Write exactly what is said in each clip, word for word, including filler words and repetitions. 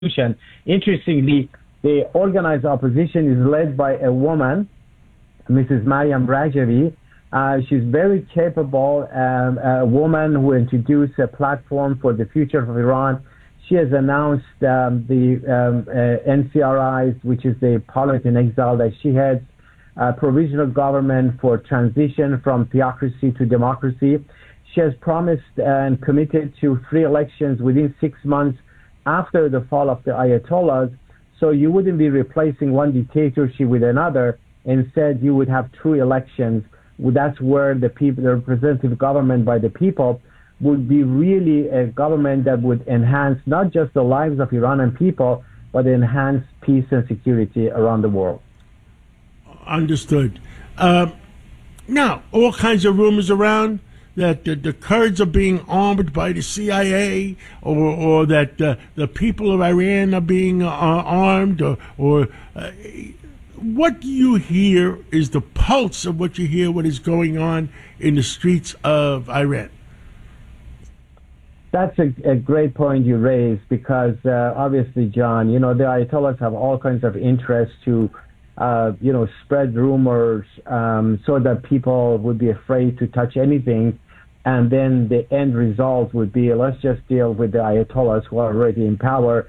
revolution. Interestingly, the organized opposition is led by a woman, Missus Mariam Rajavi. Uh, she's very capable, um, a woman who introduced a platform for the future of Iran. She has announced um, the um, uh, N C R Is, which is the Parliament in Exile that she heads, uh, provisional government for transition from theocracy to democracy. She has promised and committed to free elections within six months after the fall of the Ayatollahs. So you wouldn't be replacing one dictatorship with another. Instead, you would have true elections. That's where the people, the representative government by the people, would be really a government that would enhance not just the lives of Iranian people, but enhance peace and security around the world. Understood. Uh, now, all kinds of rumors around that the, the Kurds are being armed by the C I A, or, or that uh, the people of Iran are being uh, armed, or, or uh, what you hear is the pulse of what you hear, what is going on in the streets of Iran. That's a, a great point you raised, because uh, obviously, John, you know, the Ayatollahs have all kinds of interest to, uh, you know, spread rumors um, so that people would be afraid to touch anything. And then the end result would be, let's just deal with the Ayatollahs who are already in power.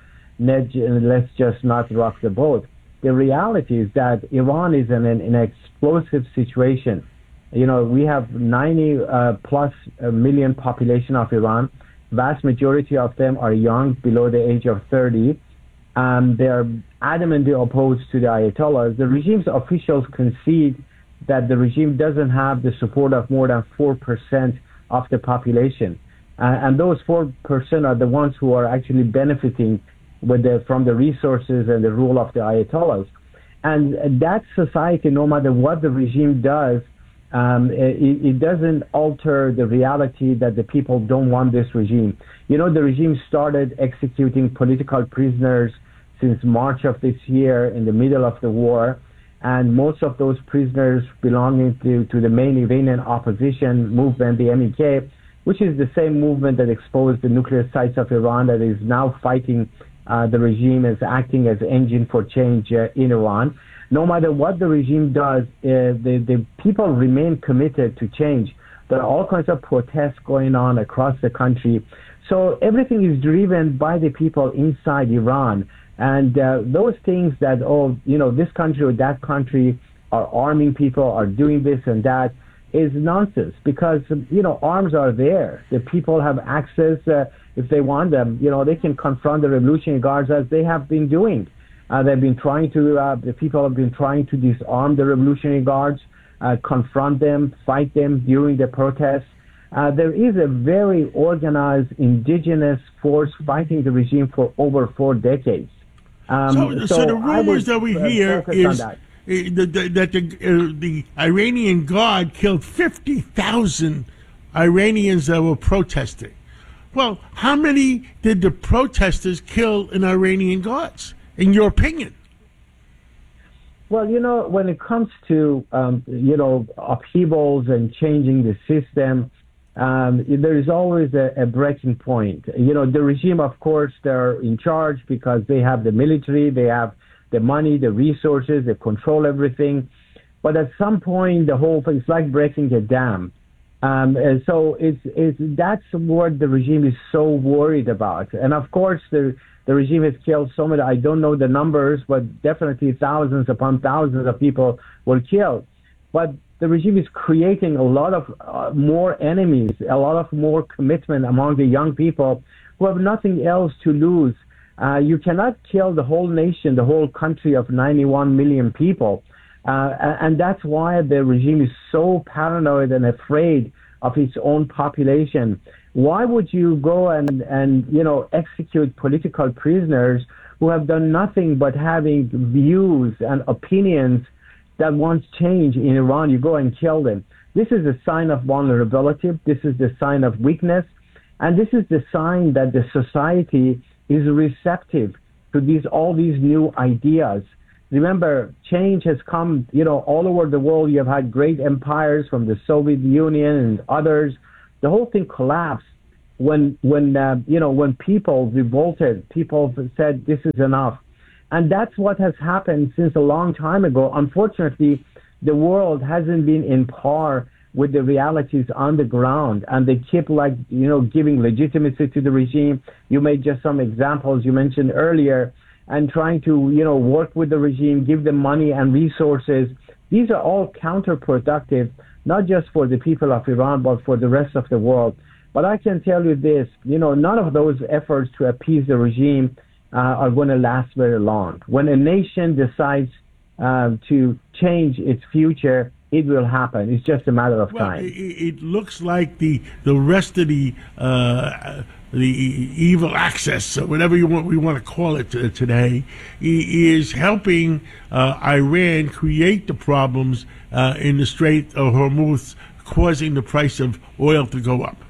Let's just not rock the boat. The reality is that Iran is in an, an explosive situation. You know, we have ninety uh, plus million population of Iran. Vast majority of them are young, below the age of thirty. Um, they're adamantly opposed to the Ayatollahs. The regime's officials concede that the regime doesn't have the support of more than four percent of the population. Uh, and those four percent are the ones who are actually benefiting with the, from the resources and the rule of the Ayatollahs. And that society, no matter what the regime does, um, it, it doesn't alter the reality that the people don't want this regime. You know, the regime started executing political prisoners since March of this year in the middle of the war. And most of those prisoners belonging to, to the main Iranian opposition movement, the M E K, which is the same movement that exposed the nuclear sites of Iran, that is now fighting uh, the regime, as acting as engine for change uh, in Iran. No matter what the regime does, uh, the, the people remain committed to change. There are all kinds of protests going on across the country. So everything is driven by the people inside Iran. And uh, those things that, oh, you know, this country or that country are arming people, are doing this and that, is nonsense, because, you know, arms are there. The people have access, uh, if they want them, you know, they can confront the Revolutionary Guards as they have been doing. Uh, they've been trying to, uh, the people have been trying to disarm the Revolutionary Guards, uh, confront them, fight them during the protests. Uh, there is a very organized indigenous force fighting the regime for over four decades. Um, so, so, so the rumors that we hear is that the, the, that the, uh, the Iranian Guard killed fifty thousand Iranians that were protesting. Well, how many did the protesters kill in Iranian Guards, in your opinion? Well, you know, when it comes to, um, you know, upheavals and changing the system, Um, there is always a, a breaking point. You know, the regime, of course, they're in charge because they have the military, they have the money, the resources, they control everything. But at some point, the whole thing, it's like breaking a dam. Um, and so it's, it's, that's what the regime is so worried about. And of course, the, the regime has killed so many, I don't know the numbers, but definitely thousands upon thousands of people were killed. But the regime is creating a lot of uh, more enemies, a lot of more commitment among the young people who have nothing else to lose. Uh, you cannot kill the whole nation, the whole country of ninety-one million people. Uh, and that's why the regime is so paranoid and afraid of its own population. Why would you go and, and you know, execute political prisoners who have done nothing but having views and opinions that wants change in Iran? You go and kill them. This is a sign of vulnerability. This is the sign of weakness. And this is the sign that the society is receptive to these, all these new ideas. Remember, change has come, you know, all over the world. You have had great empires from the Soviet Union and others. The whole thing collapsed. when when uh, you know when people revolted, people said this is enough, and that's what has happened since a long time ago. Unfortunately, the world hasn't been in par with the realities on the ground, and they keep like you know giving legitimacy to the regime. You made just some examples you mentioned earlier, and trying to you know work with the regime, give them money and resources. These are all counterproductive, not just for the people of Iran, but for the rest of the world. But I can tell you this, you know, none of those efforts to appease the regime uh, are going to last very long. When a nation decides uh, to change its future, it will happen. It's just a matter of well, time. It, it looks like the the rest of the uh, the evil axis, or whatever you want we want to call it uh, today, is helping uh, Iran create the problems uh, in the Strait of Hormuz, causing the price of oil to go up.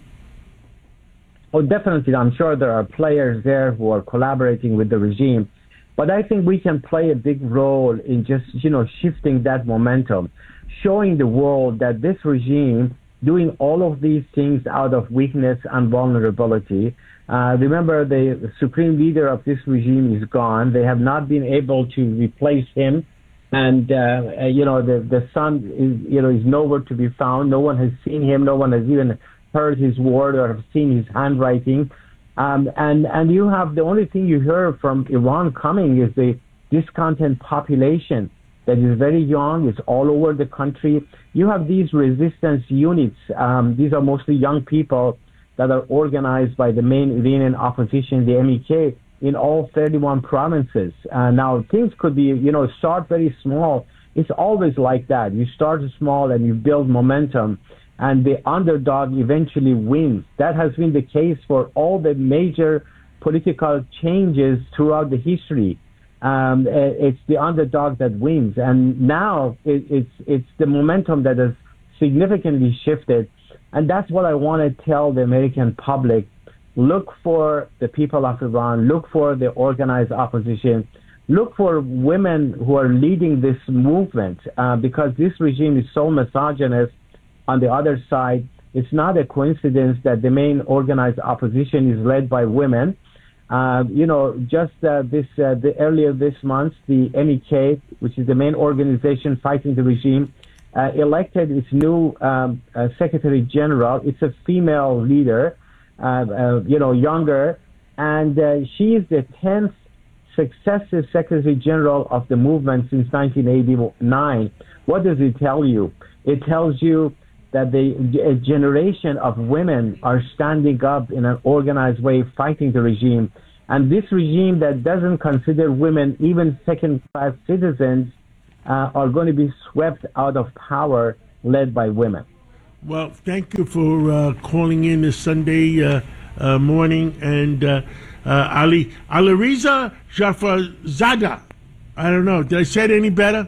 Oh, definitely. I'm sure there are players there who are collaborating with the regime. But I think we can play a big role in just, you know, shifting that momentum, showing the world that this regime doing all of these things out of weakness and vulnerability. Uh, remember, the supreme leader of this regime is gone. They have not been able to replace him. And, uh, you know, the, the son is, you know, is nowhere to be found. No one has seen him. No one has even heard his word or have seen his handwriting. Um, and, and you have the only thing you hear from Iran coming is the discontent population that is very young. It's all over the country. You have these resistance units. Um, these are mostly young people that are organized by the main Iranian opposition, the M E K, in all thirty-one provinces. Uh, now, things could be, you know, start very small. It's always like that. You start small and you build momentum, and the underdog eventually wins. That has been the case for all the major political changes throughout the history. Um, it's the underdog that wins, and now it, it's it's the momentum that has significantly shifted, and that's what I want to tell the American public. Look for the people of Iran. Look for the organized opposition. Look for women who are leading this movement, uh, because this regime is so misogynist. On the other side, it's not a coincidence that the main organized opposition is led by women. Uh, you know, just uh, this uh, the, earlier this month, the M E K, which is the main organization fighting the regime, uh, elected its new um, uh, Secretary General. It's a female leader, uh, uh, you know, younger, and uh, she is the tenth successive Secretary General of the movement since nineteen eighty-nine. What does it tell you? It tells you that the, a generation of women are standing up in an organized way fighting the regime. And this regime that doesn't consider women even second-class citizens uh, are going to be swept out of power, led by women. Well, thank you for uh, calling in this Sunday uh, uh, morning. And uh, uh, Ali Alireza Jafarzadeh, I don't know, did I say it any better?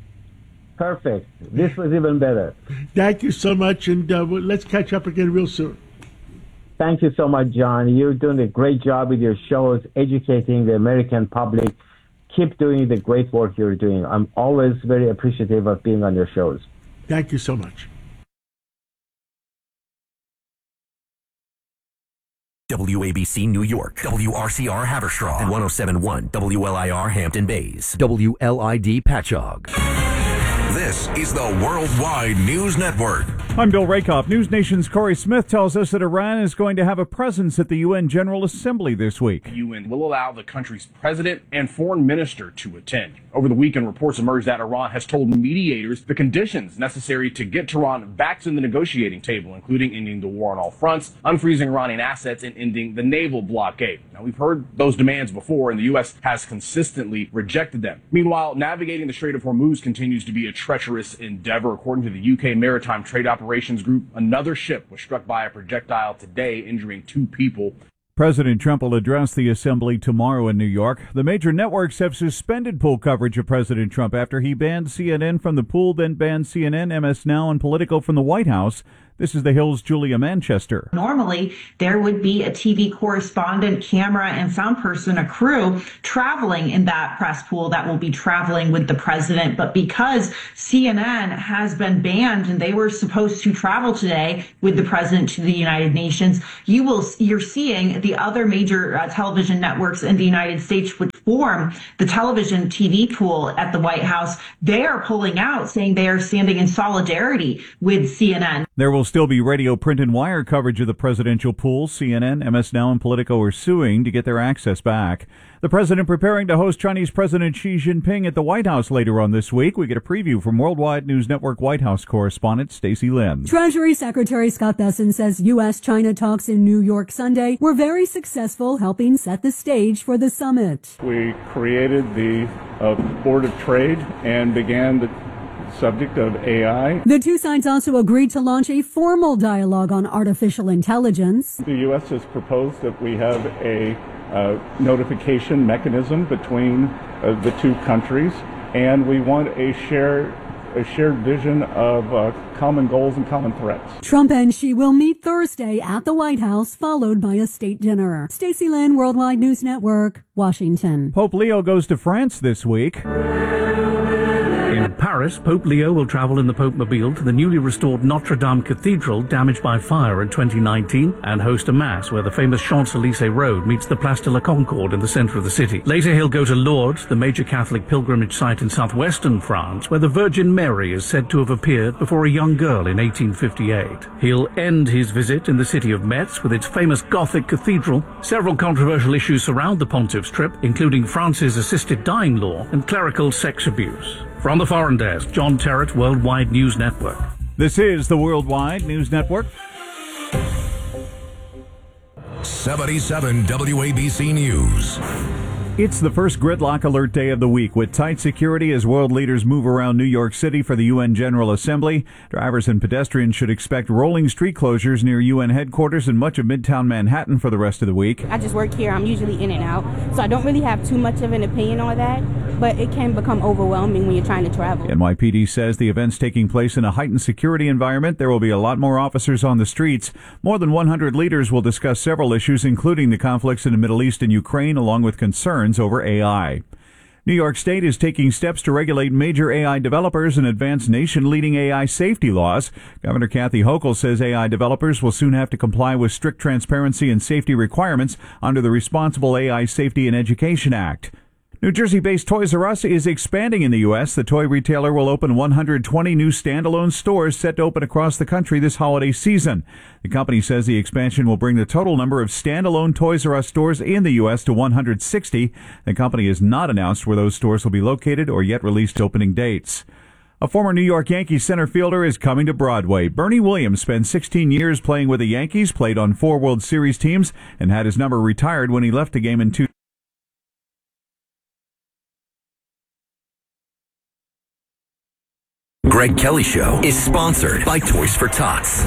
Perfect. This was even better. Thank you so much, and uh, let's catch up again real soon. Thank you so much, John. You're doing a great job with your shows, educating the American public. Keep doing the great work you're doing. I'm always very appreciative of being on your shows. Thank you so much. W A B C New York, W R C R Haverstraw, and one oh seven point one W L I R Hampton Bays, W L I D Patchogue. This is the Worldwide News Network. I'm Bill Rakoff. News Nation's Corey Smith tells us that Iran is going to have a presence at the U N General Assembly this week. The U N will allow the country's president and foreign minister to attend. Over the weekend, reports emerged that Iran has told mediators the conditions necessary to get Tehran back to the negotiating table, including ending the war on all fronts, unfreezing Iranian assets, and ending the naval blockade. Now, we've heard those demands before, and the U S has consistently rejected them. Meanwhile, navigating the Strait of Hormuz continues to be a treacherous endeavor. According to the U K Maritime Trade Operations Group, another ship was struck by a projectile today, injuring two people. President Trump will address the assembly tomorrow in New York. The major networks have suspended pool coverage of President Trump after he banned C N N from the pool, then banned C N N, M S Now, and Politico from the White House. This is The Hill's Julia Manchester. Normally, there would be a T V correspondent, camera, and sound person, a crew, traveling in that press pool that will be traveling with the president. But because C N N has been banned and they were supposed to travel today with the president to the United Nations, you will, you're seeing the other major uh, television networks in the United States would form the television T V pool at the White House. They are pulling out, saying they are standing in solidarity with C N N. There will still be radio, print, and wire coverage of the presidential pool. C N N, M S Now, and Politico are suing to get their access back. The president preparing to host Chinese President Xi Jinping at the White House later on this week. We get a preview from Worldwide News Network White House correspondent Stacey Lynn. Treasury Secretary Scott Bessent says U S China talks in New York Sunday were very successful, helping set the stage for the summit. We created the uh, Board of Trade and began the subject of A I. The two sides also agreed to launch a formal dialogue on artificial intelligence. The U S has proposed that we have a uh, notification mechanism between uh, the two countries, and we want a shared a shared vision of uh, common goals and common threats. Trump and Xi will meet Thursday at the White House, followed by a state dinner. Stacey Lynn, Worldwide News Network, Washington. Pope Leo goes to France this week. In Paris, Pope Leo will travel in the Pope-mobile to the newly restored Notre Dame Cathedral, damaged by fire in twenty nineteen, and host a mass where the famous Champs-Élysées Road meets the Place de la Concorde in the center of the city. Later, he'll go to Lourdes, the major Catholic pilgrimage site in southwestern France, where the Virgin Mary is said to have appeared before a young girl in eighteen fifty-eight. He'll end his visit in the city of Metz with its famous Gothic cathedral. Several controversial issues surround the pontiff's trip, including France's assisted dying law and clerical sex abuse. From the Foreign Desk, John Terrett, Worldwide News Network. This is the Worldwide News Network. seventy-seven W A B C News. It's the first gridlock alert day of the week, with tight security as world leaders move around New York City for the U N General Assembly. Drivers and pedestrians should expect rolling street closures near U N headquarters and much of Midtown Manhattan for the rest of the week. I just work here. I'm usually in and out, so I don't really have too much of an opinion on that, but it can become overwhelming when you're trying to travel. N Y P D says the event's taking place in a heightened security environment. There will be a lot more officers on the streets. More than one hundred leaders will discuss several issues, including the conflicts in the Middle East and Ukraine, along with concerns over A I. New York State is taking steps to regulate major A I developers and advance nation-leading A I safety laws. Governor Kathy Hochul says A I developers will soon have to comply with strict transparency and safety requirements under the Responsible A I Safety and Education Act. New Jersey-based Toys R Us is expanding in the U S. The toy retailer will open one hundred twenty new standalone stores set to open across the country this holiday season. The company says the expansion will bring the total number of standalone Toys R Us stores in the U S to one hundred sixty. The company has not announced where those stores will be located or yet released opening dates. A former New York Yankees center fielder is coming to Broadway. Bernie Williams spent sixteen years playing with the Yankees, played on four World Series teams, and had his number retired when he left the game in two. Greg Kelly Show is sponsored by Toys for Tots.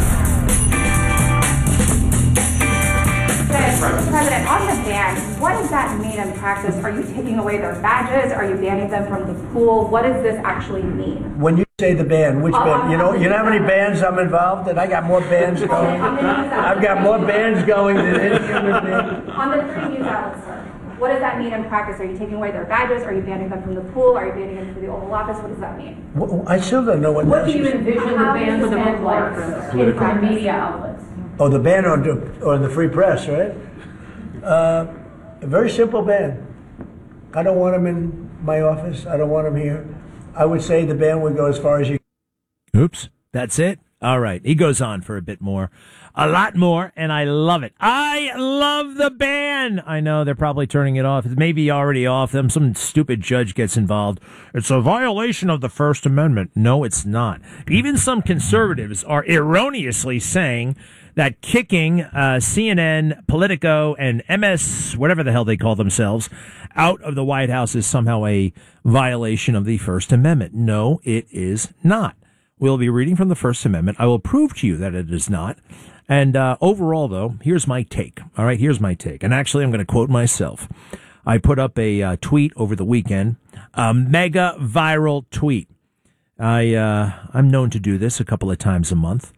President, on the ban, what does that mean in practice? Are you taking away their badges? Are you banning them from the pool? What does this actually mean? When you say the ban, which uh, ban? You know, you know how many bands I'm involved in? I got more bands going. I've got more bands going than any other band. On the three news outlets, sir, what does that mean in practice? Are you taking away their badges? Are you banning them from the pool? Are you banning them from the Oval Office? What does that mean? Well, I still don't know what. What do you envision the ban for the look like in media outlets? Oh, the ban on the, on the free press, right? Uh, a very simple ban. I don't want them in my office. I don't want them here. I would say the ban would go as far as you. Oops, that's it? All right. He goes on for a bit more. A lot more, and I love it. I love the ban. I know they're probably turning it off. It may be already off. Them some stupid judge gets involved. It's a violation of the First Amendment. No, it's not. Even some conservatives are erroneously saying that kicking uh, C N N, Politico, and M S, whatever the hell they call themselves, out of the White House is somehow a violation of the First Amendment. No, it is not. We'll be reading from the First Amendment. I will prove to you that it is not. And uh, overall, though, here's my take. All right, here's my take. And actually, I'm going to quote myself. I put up a uh, tweet over the weekend, a mega viral tweet. I, uh, I'm known to do this a couple of times a month.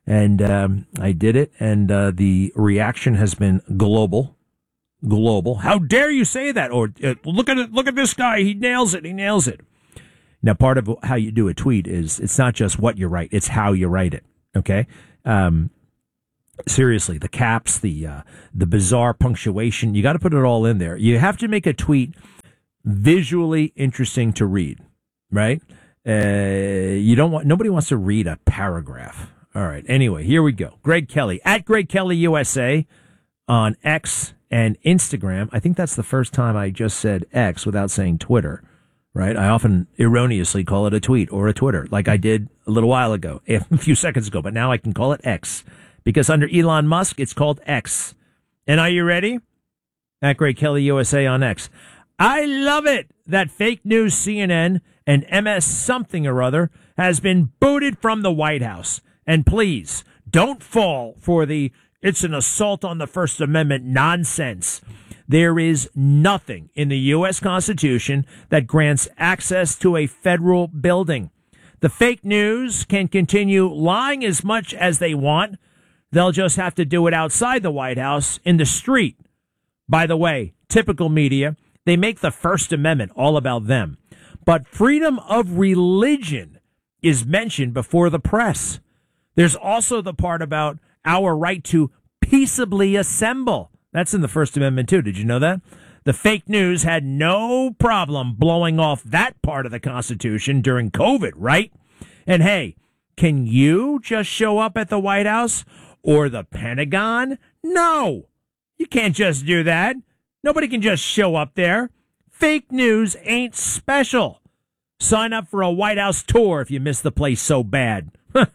And um, I did it, and uh, the reaction has been global. Global. How dare you say that? Or uh, look at it, look at this guy. He nails it. He nails it. Now, part of how you do a tweet is it's not just what you write; it's how you write it. Okay. Um, seriously, the caps, the uh, the bizarre punctuation, you got to put it all in there. You have to make a tweet visually interesting to read, right? Uh, you don't want nobody wants to read a paragraph. All right. Anyway, here we go. Greg Kelly at Greg Kelly U S A on X and Instagram. I think that's the first time I just said X without saying Twitter, right? I often erroneously call it a tweet or a Twitter, like I did a little while ago, a few seconds ago, but now I can call it X because under Elon Musk, it's called X. And are you ready? At Greg Kelly U S A on X. I love it that fake news C N N and M S something or other has been booted from the White House. And please, don't fall for the it's an assault on the First Amendment nonsense. There is nothing in the U S Constitution that grants access to a federal building. The fake news can continue lying as much as they want. They'll just have to do it outside the White House in the street. By the way, typical media, they make the First Amendment all about them. But freedom of religion is mentioned before the press. There's also the part about our right to peaceably assemble. That's in the First Amendment, too. Did you know that? The fake news had no problem blowing off that part of the Constitution during COVID, right? And hey, can you just show up at the White House or the Pentagon? No, you can't just do that. Nobody can just show up there. Fake news ain't special. Sign up for a White House tour if you miss the place so bad.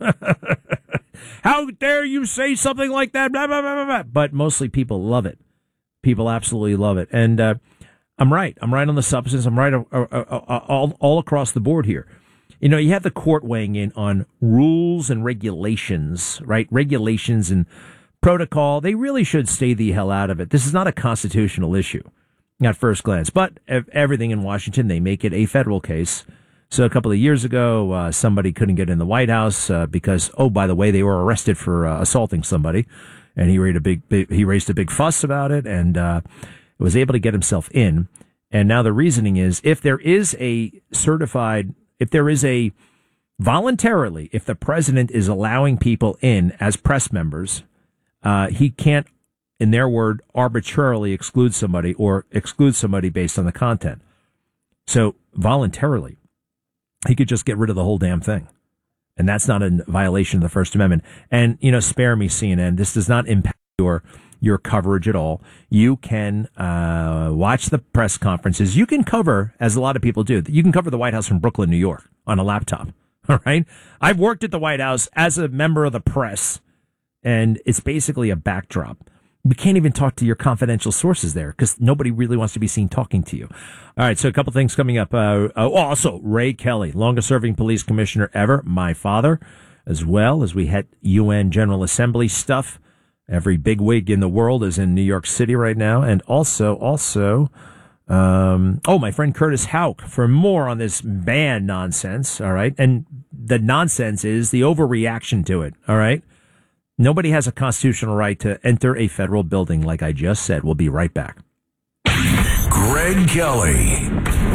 How dare you say something like that? Blah, blah, blah, blah, blah. But mostly people love it. People absolutely love it. And uh, I'm right. I'm right on the substance. I'm right uh, uh, uh, all, all across the board here. You know, you have the court weighing in on rules and regulations, right? Regulations and protocol. They really should stay the hell out of it. This is not a constitutional issue at first glance. But everything in Washington, they make it a federal case. So a couple of years ago, uh, somebody couldn't get in the White House uh, because, oh, by the way, they were arrested for uh, assaulting somebody, and he raised a big, big he raised a big fuss about it, and uh, was able to get himself in. And now the reasoning is, if there is a certified, if there is a voluntarily, if the president is allowing people in as press members, uh, he can't, in their word, arbitrarily exclude somebody or exclude somebody based on the content. So voluntarily. He could just get rid of the whole damn thing. And that's not a violation of the First Amendment. And, you know, spare me, C N N. This does not impact your your coverage at all. You can uh, watch the press conferences. You can cover, as a lot of people do, you can cover the White House from Brooklyn, New York on a laptop. All right? I've worked at the White House as a member of the press, and it's basically a backdrop. We can't even talk to your confidential sources there because nobody really wants to be seen talking to you. All right, so a couple things coming up. Uh, uh, also, Ray Kelly, longest-serving police commissioner ever, my father, as well as we had U N General Assembly stuff. Every bigwig in the world is in New York City right now. And also, also, um, oh, my friend Curtis Houck for more on this ban nonsense, all right? And the nonsense is the overreaction to it, all right? Nobody has a constitutional right to enter a federal building, like I just said. We'll be right back. Greg Kelly.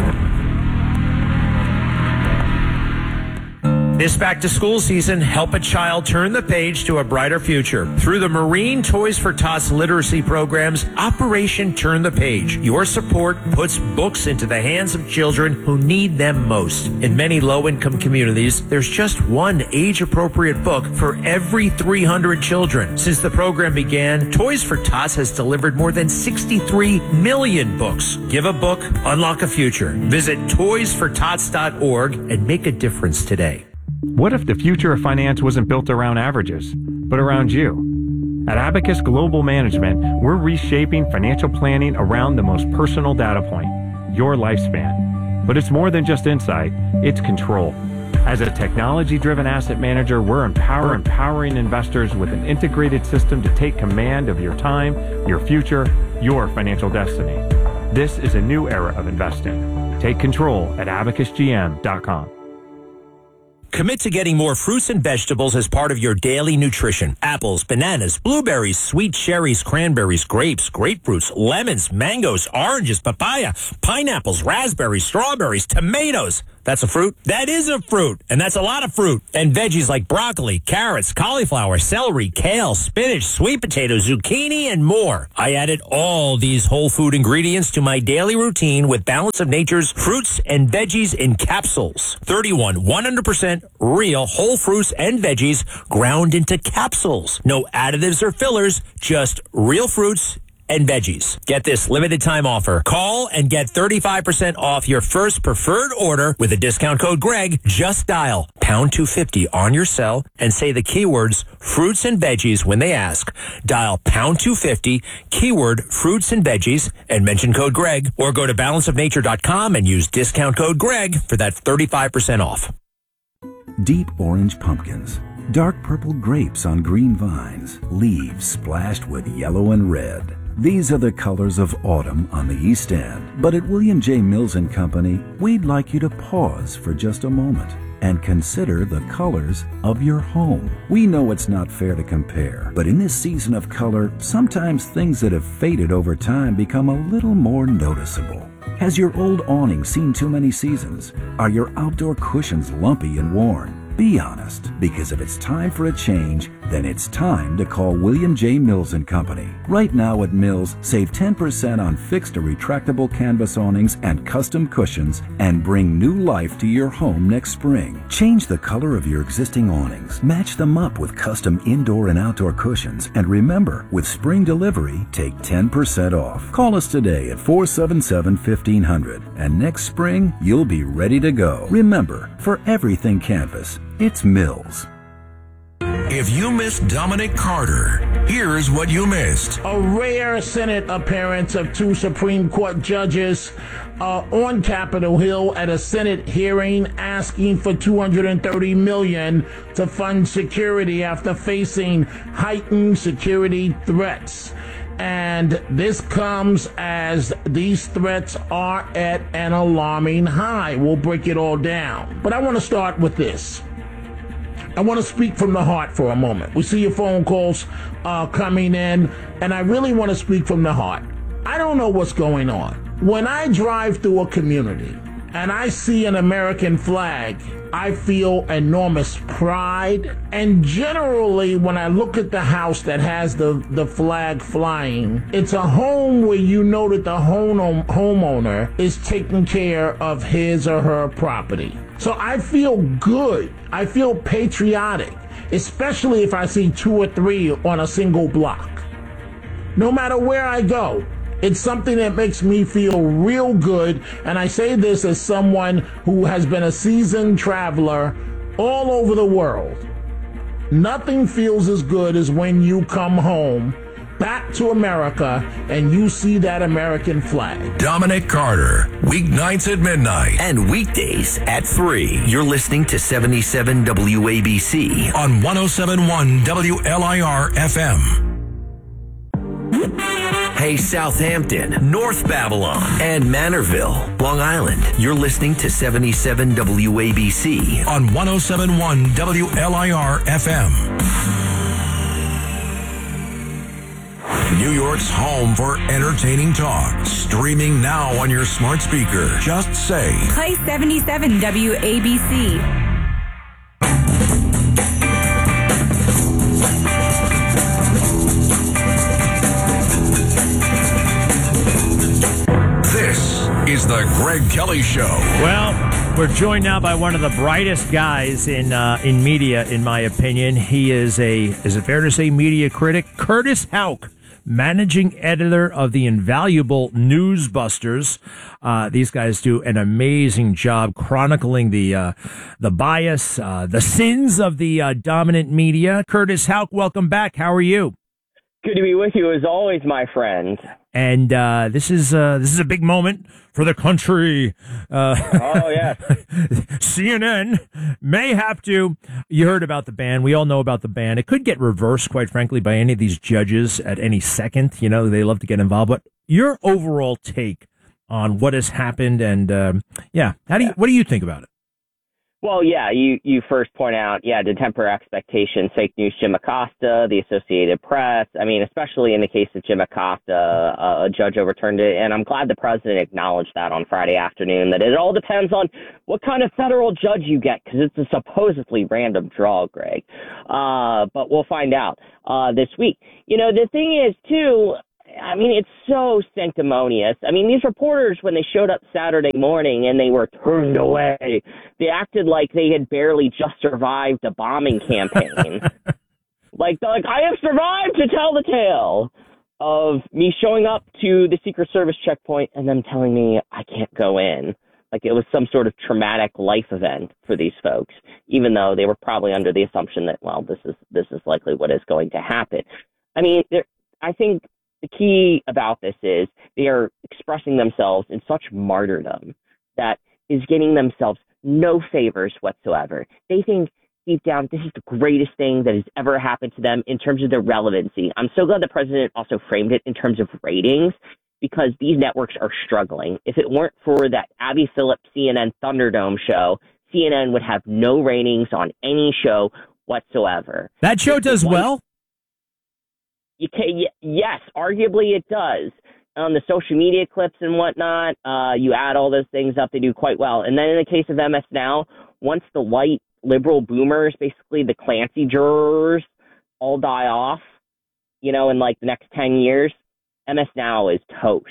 This back-to-school season, help a child turn the page to a brighter future. Through the Marine Toys for Tots literacy programs, Operation Turn the Page. Your support puts books into the hands of children who need them most. In many low-income communities, there's just one age-appropriate book for every three hundred children. Since the program began, Toys for Tots has delivered more than sixty-three million books. Give a book, unlock a future. Visit toys for tots dot org and make a difference today. What if the future of finance wasn't built around averages, but around you? At Abacus Global Management, we're reshaping financial planning around the most personal data point, your lifespan. But it's more than just insight, it's control. As a technology-driven asset manager, we're empower, empowering investors with an integrated system to take command of your time, your future, your financial destiny. This is a new era of investing. Take control at abacus g m dot com. Commit to getting more fruits and vegetables as part of your daily nutrition. Apples, bananas, blueberries, sweet cherries, cranberries, grapes, grapefruits, lemons, mangoes, oranges, papaya, pineapples, raspberries, strawberries, tomatoes. That's a fruit? That is a fruit. And that's a lot of fruit. And veggies like broccoli, carrots, cauliflower, celery, kale, spinach, sweet potatoes, zucchini, and more. I added all these whole food ingredients to my daily routine with Balance of Nature's fruits and veggies in capsules. thirty-one one hundred percent real whole fruits and veggies ground into capsules. No additives or fillers, just real fruits and veggies. Get this limited time offer. Call and get thirty-five percent off your first preferred order with a discount code Greg. Just dial pound two fifty on your cell and say the keywords fruits and veggies when they ask. Dial pound two fifty, keyword fruits and veggies, and mention code Greg, or go to balance of nature dot com and use discount code Greg for that thirty-five percent off. Deep orange pumpkins, dark purple grapes on green vines, leaves splashed with yellow and red. These are the colors of autumn on the East End. But at William J. Mills and Company, we'd like you to pause for just a moment and consider the colors of your home. We know it's not fair to compare, but in this season of color, sometimes things that have faded over time become a little more noticeable. Has your old awning seen too many seasons? Are your outdoor cushions lumpy and worn? Be honest, because if it's time for a change, then it's time to call William J. Mills and Company. Right now at Mills, save ten percent on fixed or retractable canvas awnings and custom cushions and bring new life to your home next spring. Change the color of your existing awnings, match them up with custom indoor and outdoor cushions, and remember, with spring delivery, take ten percent off. Call us today at four seven seven, fifteen hundred, and next spring, you'll be ready to go. Remember, for everything canvas, it's Mills. If you missed Dominic Carter, here's what you missed. A rare Senate appearance of two Supreme Court judges uh, on Capitol Hill at a Senate hearing asking for two hundred thirty million dollars to fund security after facing heightened security threats. And this comes as these threats are at an alarming high. We'll break it all down. But I want to start with this. I want to speak from the heart for a moment. We see your phone calls uh, coming in, and I really want to speak from the heart. I don't know what's going on. When I drive through a community and I see an American flag, I feel enormous pride. And generally, when I look at the house that has the, the flag flying, it's a home where you know that the home, homeowner is taking care of his or her property. So I feel good. I feel patriotic, especially if I see two or three on a single block. No matter where I go, it's something that makes me feel real good. And I say this as someone who has been a seasoned traveler all over the world. Nothing feels as good as when you come home back to America and you see that American flag. Dominic Carter, weeknights at midnight and weekdays at three. You're listening to seventy-seven W A B C on one oh seven point one W L I R F M. Hey, Southampton, North Babylon, and Manorville, Long Island. You're listening to seventy-seven W A B C on one oh seven point one W L I R F M. New York's home for entertaining talk. Streaming now on your smart speaker. Just say, play seventy-seven W A B C. This is the Greg Kelly Show. Well, we're joined now by one of the brightest guys in uh, in media, in my opinion. He is a, is it fair to say, media critic? Curtis Houck, managing editor of the invaluable Newsbusters. Uh, these guys do an amazing job chronicling the uh, the bias, uh, the sins of the uh, dominant media. Curtis Houck, welcome back. How are you? Good to be with you as always, my friend. And uh, this is uh, this is a big moment for the country. Uh, oh, yeah. C N N may have to. You heard about the ban. We all know about the ban. It could get reversed, quite frankly, by any of these judges at any second. You know, they love to get involved. But your overall take on what has happened, and um, yeah, how do you, what do you think about it? Well, yeah, you, you first point out, yeah, to temper expectations, fake news, Jim Acosta, the Associated Press. I mean, especially in the case of Jim Acosta, uh, a judge overturned it. And I'm glad the president acknowledged that on Friday afternoon, that it all depends on what kind of federal judge you get, because it's a supposedly random draw, Greg. Uh, but we'll find out uh, this week. You know, the thing is, too, I mean, it's so sanctimonious. I mean, these reporters, when they showed up Saturday morning and they were turned away, they acted like they had barely just survived a bombing campaign. like, like, I have survived to tell the tale of me showing up to the Secret Service checkpoint and them telling me I can't go in. Like it was some sort of traumatic life event for these folks, even though they were probably under the assumption that, well, this is this is likely what is going to happen. I mean, I think the key about this is they are expressing themselves in such martyrdom that is getting themselves no favors whatsoever. They think deep down this is the greatest thing that has ever happened to them in terms of their relevancy. I'm so glad the president also framed it in terms of ratings, because these networks are struggling. If it weren't for that Abby Phillips C N N Thunderdome show, C N N would have no ratings on any show whatsoever. That show does well? You can, yes, arguably it does. On the social media clips and whatnot, uh, you add all those things up, they do quite well. And then in the case of M S Now, once the white liberal boomers, basically the Clancy jurors, all die off, you know, in like the next ten years, M S Now is toast.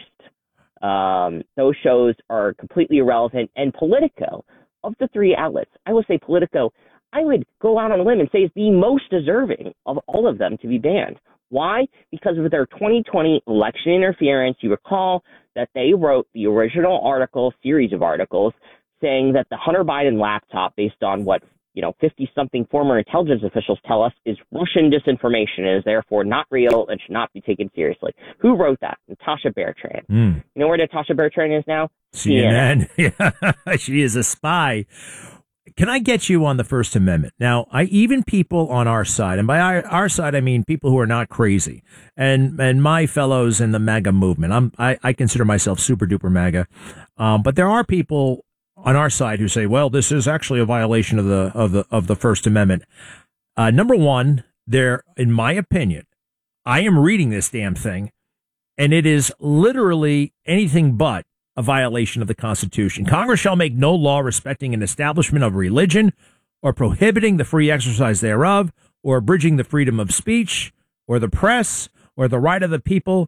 Um, those shows are completely irrelevant. And Politico, of the three outlets, I will say Politico, I would go out on a limb and say is the most deserving of all of them to be banned. Why? Because of their twenty twenty election interference. You recall that they wrote the original article, series of articles, saying that the Hunter Biden laptop, based on what, you know, fifty-something former intelligence officials tell us, is Russian disinformation and is therefore not real and should not be taken seriously. Who wrote that? Natasha Bertrand. Mm. You know where Natasha Bertrand is now? C N N. Yeah, she is a spy. Can I get you on the First Amendment? Now, I even people on our side, and by our, our side, I mean people who are not crazy, and and my fellows in the MAGA movement. I'm I, I consider myself super duper MAGA, um, but there are people on our side who say, well, this is actually a violation of the of the of the First Amendment. Uh, number one, there, in my opinion, I am reading this damn thing, and it is literally anything but a violation of the Constitution. Congress shall make no law respecting an establishment of religion or prohibiting the free exercise thereof or abridging the freedom of speech or the press or the right of the people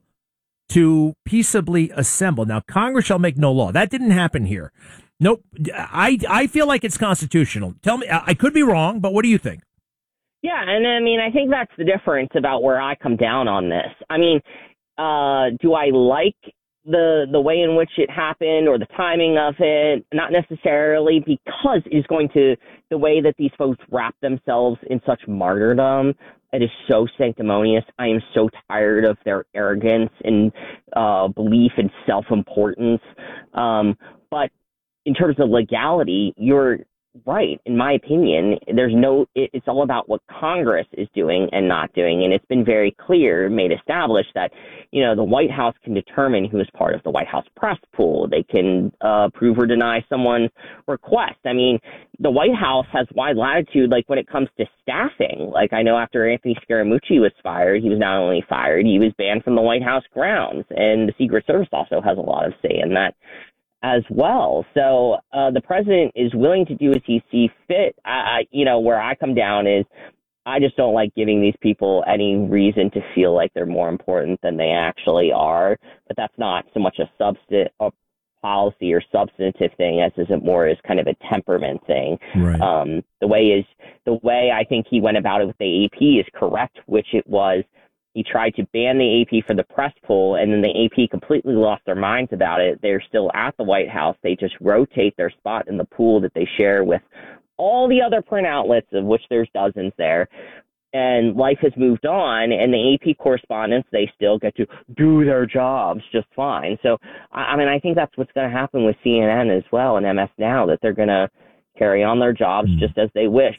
to peaceably assemble. Now, Congress shall make no law. That didn't happen here. Nope. I, I feel like it's constitutional. Tell me, I could be wrong, but what do you think? Yeah, and I mean, I think that's the difference about where I come down on this. I mean, uh, do I like the the way in which it happened or the timing of it? Not necessarily, because it is going to, the way that these folks wrap themselves in such martyrdom, it is so sanctimonious. I am so tired of their arrogance and uh, belief in self-importance. Um, but in terms of legality, you're right. In my opinion, there's no, it, it's all about what Congress is doing and not doing. And it's been very clear, made established that, you know, the White House can determine who is part of the White House press pool. They can uh, approve or deny someone's request. I mean, the White House has wide latitude, like when it comes to staffing. Like I know after Anthony Scaramucci was fired, he was not only fired, he was banned from the White House grounds. And the Secret Service also has a lot of say in that as well. So uh, the president is willing to do as he sees fit. I, I, you know, where I come down is I just don't like giving these people any reason to feel like they're more important than they actually are. But that's not so much a substantive a policy or substantive thing as is it more is kind of a temperament thing. Right. Um, the way is the way I think he went about it with the A P is correct, which it was. He tried to ban the A P for the press pool, and then the A P completely lost their minds about it. They're still at the White House. They just rotate their spot in the pool that they share with all the other print outlets, of which there's dozens there. And life has moved on, and the A P correspondents, they still get to do their jobs just fine. So, I mean, I think that's what's going to happen with C N N as well and M S Now, that they're going to carry on their jobs mm. just as they wish.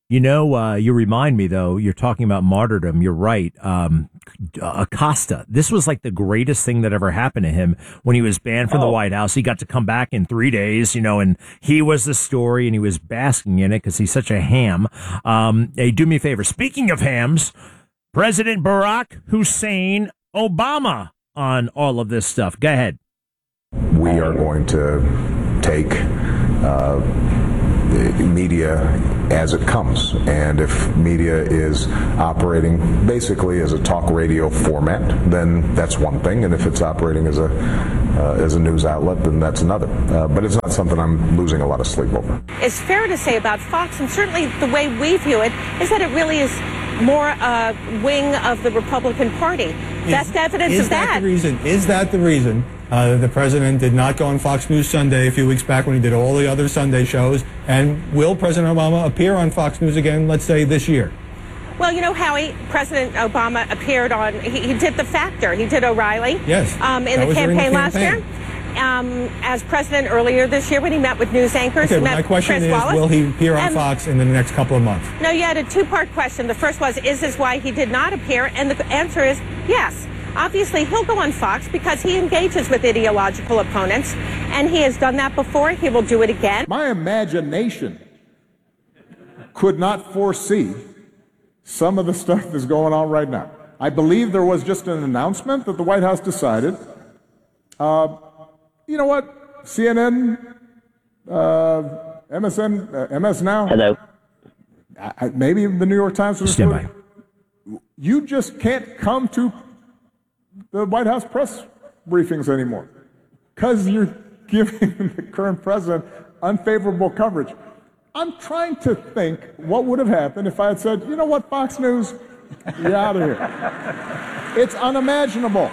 You know, uh, you remind me, though, you're talking about martyrdom. You're right. Um, Acosta, this was like the greatest thing that ever happened to him when he was banned from oh. the White House. He got to come back in three days, you know, and he was the story and he was basking in it because he's such a ham. Um, hey, do me a favor. Speaking of hams, President Barack Hussein Obama on all of this stuff. Go ahead. We are going to take uh, media as it comes, and if media is operating basically as a talk radio format, then that's one thing, and if it's operating as a uh, as a news outlet, then that's another. Uh, but it's not something I'm losing a lot of sleep over. It's fair to say about Fox, and certainly the way we view it, is that it really is more a wing of the Republican Party. Best evidence is of that. that the reason? Is that the reason uh, the president did not go on Fox News Sunday a few weeks back when he did all the other Sunday shows? And will President Obama appear on Fox News again, let's say, this year? Well, you know, Howie, President Obama appeared on, he, he did The Factor. He did O'Reilly. Yes. Um, in that the was campaign, during the last campaign. year. Um, as president earlier this year when he met with news anchors. Okay, he well, met my question Chris is, Wallace. will he appear on And- Fox in the next couple of months? No, you had a two-part question. The first was, is this why he did not appear? And the answer is yes. Obviously, he'll go on Fox because he engages with ideological opponents, and he has done that before. He will do it again. My imagination could not foresee some of the stuff that's going on right now. I believe there was just an announcement that the White House decided, uh, you know what, C N N, uh, M S N, uh, M S Now. Hello. I, maybe the New York Times. Stand by. You just can't come to the White House press briefings anymore because you're giving the current president unfavorable coverage. I'm trying to think what would have happened if I had said, you know what, Fox News, you're out of here. It's unimaginable.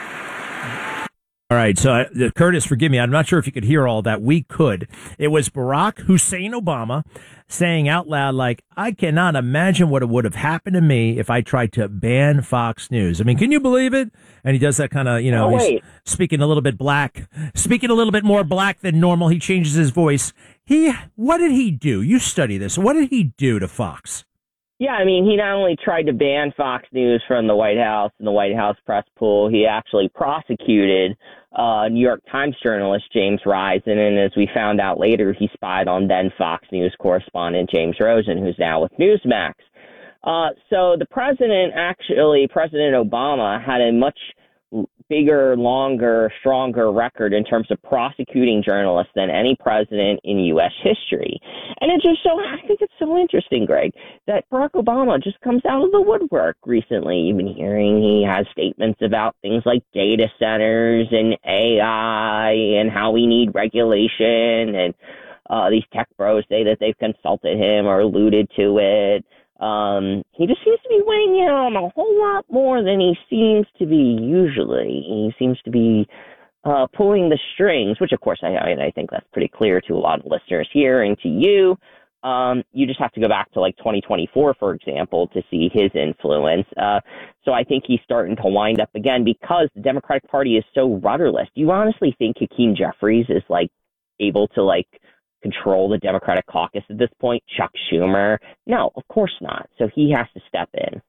All right, so uh, Curtis, forgive me. I'm not sure if you could hear all that. We could. It was Barack Hussein Obama saying out loud, like, I cannot imagine what would have happened to me if I tried to ban Fox News. I mean, can you believe it? And he does that kind of, you know, oh, he's speaking a little bit black, speaking a little bit more black than normal. He changes his voice. He, what did he do? You study this. What did he do to Fox? Yeah, I mean, he not only tried to ban Fox News from the White House and the White House press pool, he actually prosecuted uh, New York Times journalist James Risen, and as we found out later, he spied on then Fox News correspondent James Rosen, who's now with Newsmax. Uh, so the president, actually, President Obama, had a much bigger, longer, stronger record in terms of prosecuting journalists than any president in U S history. And it just so, I think it's so interesting, Greg, that Barack Obama just comes out of the woodwork recently. You've been hearing he has statements about things like data centers and A I and how we need regulation. And uh, these tech bros say that they've consulted him or alluded to it. Um, he just seems to be weighing in on a whole lot more than he seems to be usually. He seems to be uh, pulling the strings, which, of course, I, I think that's pretty clear to a lot of listeners here and to you. Um, you just have to go back to like twenty twenty-four, for example, to see his influence. Uh, so I think he's starting to wind up again because the Democratic Party is so rudderless. Do you honestly think Hakeem Jeffries is like able to like control the Democratic caucus at this point? Chuck Schumer? No, of course not. So he has to step in.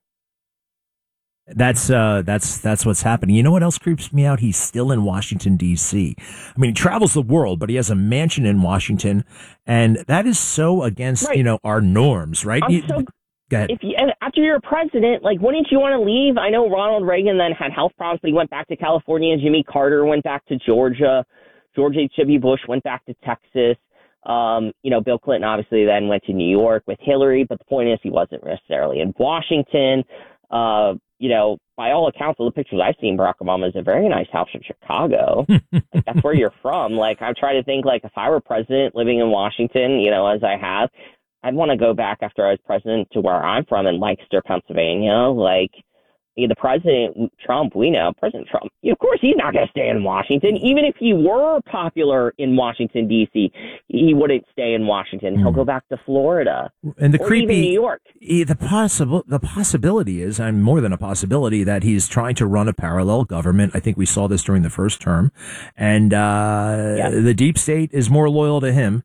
That's uh, that's that's what's happening. You know what else creeps me out? He's still in Washington, D C. I mean, he travels the world, but he has a mansion in Washington, and that is so against Right. you know our norms, right? I'm You- so, go ahead. if you, and after you're a president, like, wouldn't you want to leave? I know Ronald Reagan then had health problems, but he went back to California. Jimmy Carter went back to Georgia. George H W. Bush went back to Texas. Um, you know, Bill Clinton obviously then went to New York with Hillary, but the point is he wasn't necessarily in Washington. Uh, you know, by all accounts, all the pictures I've seen, Barack Obama has a very nice house in Chicago. Like, that's where you're from. Like, I'm trying to think, like, if I were president living in Washington, you know, as I have, I'd want to go back after I was president to where I'm from in Lancaster, Pennsylvania. Like, the president, Trump, we know, President Trump, of course, he's not going to stay in Washington. Even if he were popular in Washington, D C, he wouldn't stay in Washington. He'll go back to Florida And the or creepy even New York. eh, the possible the possibility is, and more than a possibility, that he's trying to run a parallel government. I think we saw this during the first term, and uh, Yeah. the deep state is more loyal to him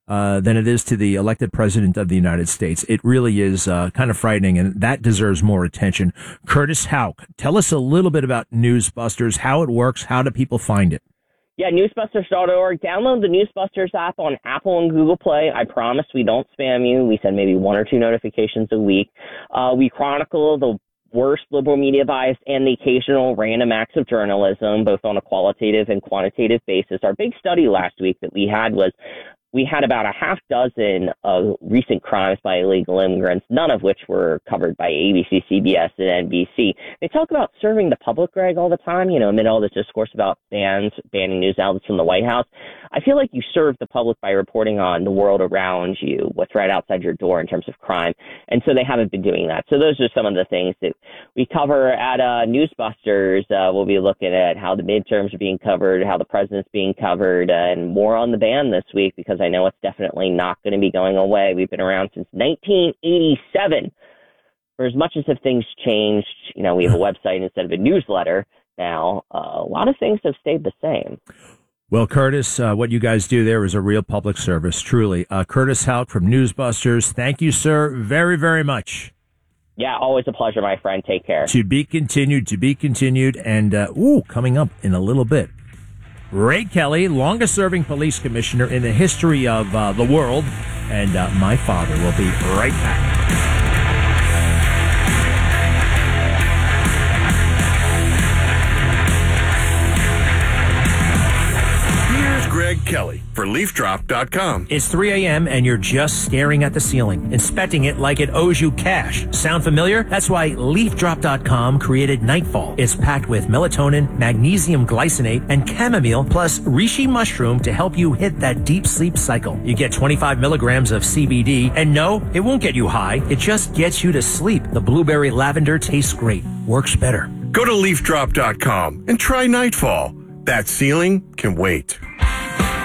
uh, than it is to the elected president of the United States. It really is uh, kind of frightening, and that deserves more attention. Curtis Houck, tell us a little bit about Newsbusters, how it works, how do people find it? Yeah, newsbusters dot org. Download the Newsbusters app on Apple and Google Play. I promise we don't spam you. We send maybe one or two notifications a week. Uh, we chronicle the worst liberal media bias and the occasional random acts of journalism, both on a qualitative and quantitative basis. Our big study last week that we had was we had about a half dozen of recent crimes by illegal immigrants, none of which were covered by A B C, C B S, and N B C. They talk about serving the public, Greg, all the time, you know, amid all this discourse about bans, banning news outlets from the White House. I feel like you serve the public by reporting on the world around you, what's right outside your door in terms of crime. And so they haven't been doing that. So those are some of the things that we cover at uh, Newsbusters. Uh, we'll be looking at how the midterms are being covered, how the president's being covered, uh, and more on the ban this week, because I know it's definitely not going to be going away. We've been around since nineteen eighty-seven. For as much as have things changed, you know, we have a website instead of a newsletter now. Uh, a lot of things have stayed the same. Well, Curtis, uh, what you guys do there is a real public service, truly. Uh, Curtis Houck from Newsbusters, thank you, sir, very, very much. Yeah, always a pleasure, my friend. Take care. To be continued, to be continued, and, uh, ooh, coming up in a little bit. Ray Kelly, longest-serving police commissioner in the history of uh, the world, and uh, my father will be right back. Greg Kelly for Leaf Drop dot com. It's three a.m. and you're just staring at the ceiling, inspecting it like it owes you cash. Sound familiar? That's why Leaf Drop dot com created Nightfall. It's packed with melatonin, magnesium glycinate, and chamomile, plus reishi mushroom to help you hit that deep sleep cycle. You get twenty-five milligrams of C B D, and no, it won't get you high. It just gets you to sleep. The blueberry lavender tastes great. Works better. Go to Leaf Drop dot com and try Nightfall. That ceiling can wait.